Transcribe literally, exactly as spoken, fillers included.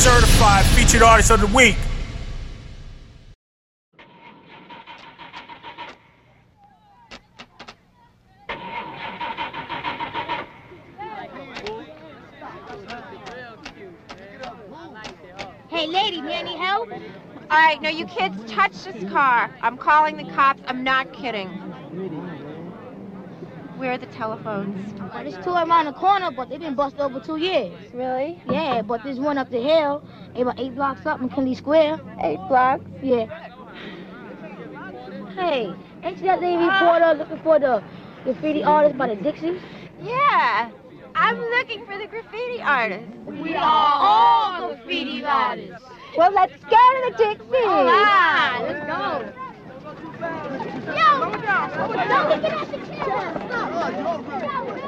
certified featured artist of the week. Hey, lady, need any help? All right, now you kids touch this car. I'm calling the cops. I'm not kidding. Where are the telephones? Well, there's two around the corner, but they've been busted over two years. Really? Yeah, but there's one up the hill, about eight blocks up in Kennedy Square. Eight blocks? Yeah. Hey, ain't you that lady reporter looking for the graffiti artist by the Dixies? Yeah. I'm looking for the graffiti artist. We are all graffiti artists. Well, let's go to the Dixies. All right, let's go. Yo! Don't get out the camera! Stop!